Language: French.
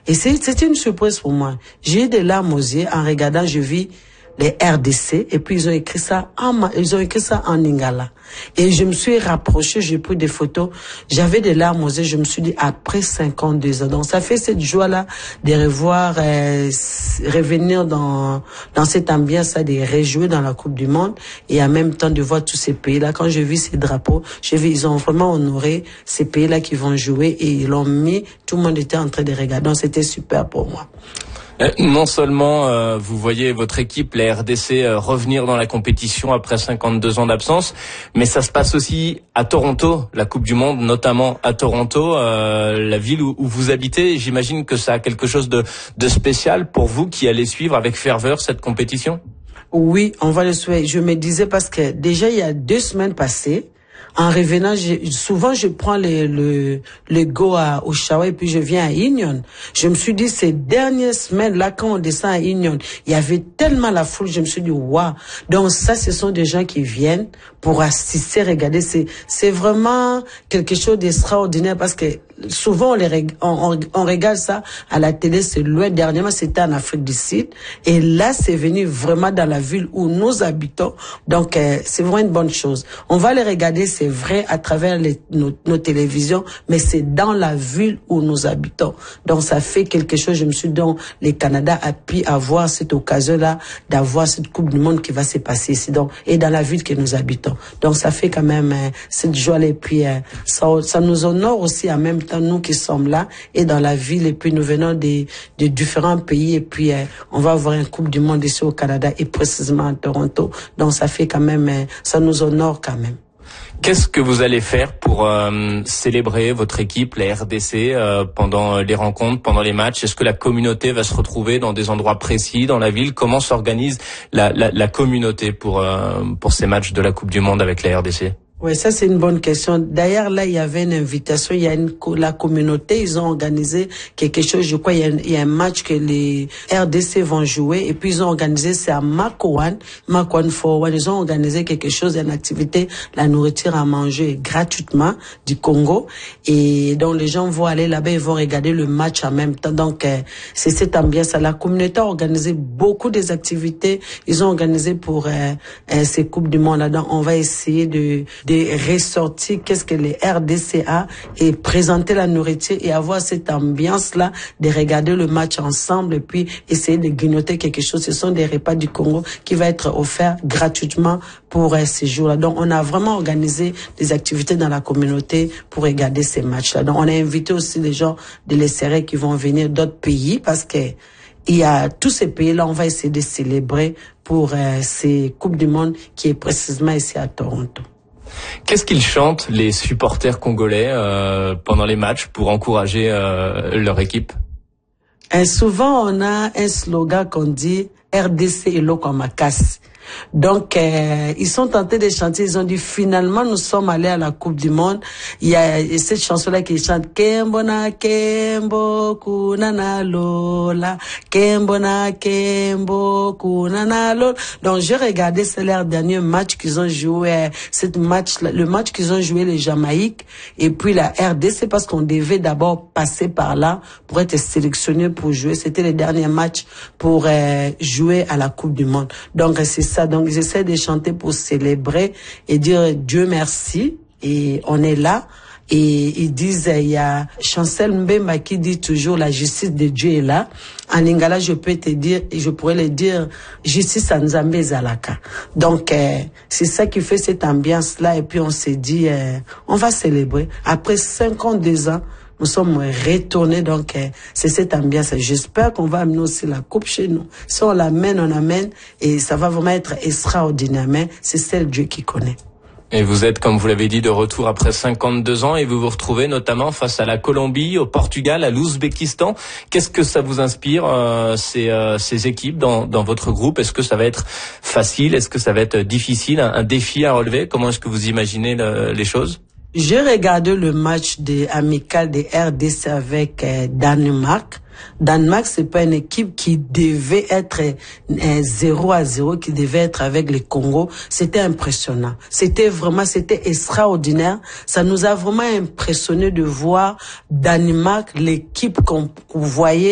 Et c'était une surprise pour moi. J'ai eu des larmes aux yeux en regardant, je vis les RDC, et puis ils ont écrit ça en lingala. Et je me suis rapprochée, j'ai pris des photos, j'avais des larmes aux yeux, je me suis dit, après 52 ans. Donc ça fait cette joie-là de revoir, revenir dans cette ambiance-là, de rejouer dans la Coupe du Monde, et en même temps de voir tous ces pays-là. Quand je vis ces drapeaux, ils ont vraiment honoré ces pays-là qui vont jouer, et ils l'ont mis, tout le monde était en train de regarder. Donc c'était super pour moi. Non seulement vous voyez votre équipe, la RDC, revenir dans la compétition après 52 ans d'absence, mais ça se passe aussi à Toronto, la Coupe du Monde, notamment à Toronto, la ville où vous habitez. J'imagine que ça a quelque chose de spécial pour vous qui allez suivre avec ferveur cette compétition. Oui, on va le souhaiter. Je me disais parce que déjà il y a 2 semaines passées, en revenant, souvent je prends le go à Oshawa et puis je viens à Union. Je me suis dit ces dernières semaines là, quand on descend à Union, il y avait tellement la foule, je me suis dit waouh. Donc ça, ce sont des gens qui viennent pour assister, regarder. C'est vraiment quelque chose d'extraordinaire parce que souvent on regarde ça à la télé, c'est loin. Dernièrement c'était en Afrique du Sud et là c'est venu vraiment dans la ville où nous habitons. Donc c'est vraiment une bonne chose. On va les regarder, c'est vrai, à travers nos télévisions, mais c'est dans la ville où nous habitons. Donc ça fait quelque chose. Je me suis dit, donc le Canada a pu avoir cette occasion-là d'avoir cette Coupe du Monde qui va se passer ici, donc, et dans la ville que nous habitons. Donc ça fait quand même cette joie-là, et puis ça nous honore aussi en même temps, nous qui sommes là et dans la ville, et puis nous venons de différents pays, et puis on va avoir une Coupe du Monde ici au Canada et précisément à Toronto. Donc ça fait quand même, ça nous honore quand même. Qu'est-ce que vous allez faire pour célébrer votre équipe, la RDC, pendant les rencontres, pendant les matchs? Est-ce que la communauté va se retrouver dans des endroits précis dans la ville? Comment s'organise la communauté pour ces matchs de la Coupe du Monde avec la RDC? Oui, ça c'est une bonne question. D'ailleurs, là, il y avait une invitation, la communauté, ils ont organisé quelque chose, je crois, il y a un match que les RDC vont jouer, et puis ils ont organisé, c'est à Makwan Forward, ils ont organisé quelque chose, une activité, la nourriture à manger gratuitement du Congo, et donc les gens vont aller là-bas, ils vont regarder le match en même temps. Donc, c'est cette ambiance. La communauté a organisé beaucoup des activités, ils ont organisé pour ces Coupes du Monde là. Donc, on va essayer de ressortir qu'est-ce que les RDCA et présenter la nourriture et avoir cette ambiance-là de regarder le match ensemble et puis essayer de grignoter quelque chose. Ce sont des repas du Congo qui va être offerts gratuitement pour ces jours-là. Donc, on a vraiment organisé des activités dans la communauté pour regarder ces matchs-là. Donc, on a invité aussi des gens de l'ESRE qui vont venir d'autres pays parce que il y a tous ces pays-là, on va essayer de célébrer pour ces Coupes du Monde qui est précisément ici à Toronto. Qu'est-ce qu'ils chantent, les supporters congolais, pendant les matchs pour encourager leur équipe? Souvent, on a un slogan qu'on dit RDC et Lokomakas. Donc, ils sont tentés de chanter, ils ont dit finalement nous sommes allés à la Coupe du Monde. Il y a cette chanson-là qui chante Kembo na Kembo kunana lola, Kembo na Kembo kunana lola. Donc, j'ai regardé, c'est leur dernier match qu'ils ont joué, le match qu'ils ont joué les Jamaïques et puis la RDC parce qu'on devait d'abord passer par là pour être sélectionné pour jouer. C'était le dernier match pour jouer à la Coupe du Monde. Donc, c'est ça. Donc, ils essaient de chanter pour célébrer et dire Dieu merci. Et on est là. Et ils disent, il y a Chancel Mbemba qui dit toujours la justice de Dieu est là. En lingala, je peux te dire, et je pourrais le dire, justice à Nzambe Zalaka. Donc, c'est ça qui fait cette ambiance-là. Et puis, on s'est dit, on va célébrer. Après 52 ans, nous sommes retournés, donc c'est cette ambiance. J'espère qu'on va amener aussi la coupe chez nous. Si on l'amène, on amène, et ça va vraiment être extraordinaire, mais c'est celle Dieu qui connaît. Et vous êtes, comme vous l'avez dit, de retour après 52 ans et vous vous retrouvez notamment face à la Colombie, au Portugal, à l'Ouzbékistan. Qu'est-ce que ça vous inspire, ces équipes dans votre groupe? Est-ce que ça va être facile? Est-ce que ça va être difficile? Un défi à relever? Comment est-ce que vous imaginez les choses? J'ai regardé le match amical des RDC avec Danemark. Danemark, c'est pas une équipe qui devait être 0-0, qui devait être avec le Congo. C'était impressionnant. C'était extraordinaire. Ça nous a vraiment impressionné de voir Danemark, l'équipe qu'on voyait